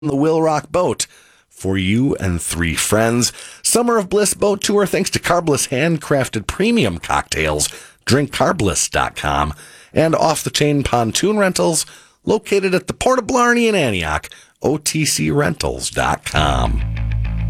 the Will Rock boat for you and 3 friends. Summer of Bliss boat tour thanks to Carbliss handcrafted premium cocktails. DrinkCarbliss.com and Off the Chain pontoon rentals located at the Port of Blarney in Antioch. OTCRentals.com.